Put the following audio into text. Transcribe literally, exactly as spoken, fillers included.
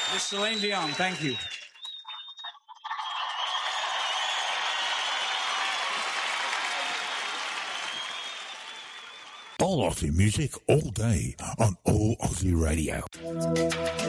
Miss Celine Dion, thank you. All Aussie music all day on All Aussie Radio.